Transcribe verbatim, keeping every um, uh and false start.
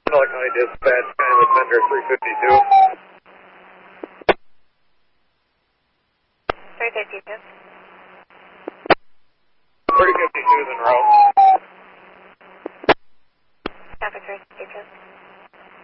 Miller County Dispatch, kind of Fender three fifty-two. three fifty-two. three fifty-two is en route.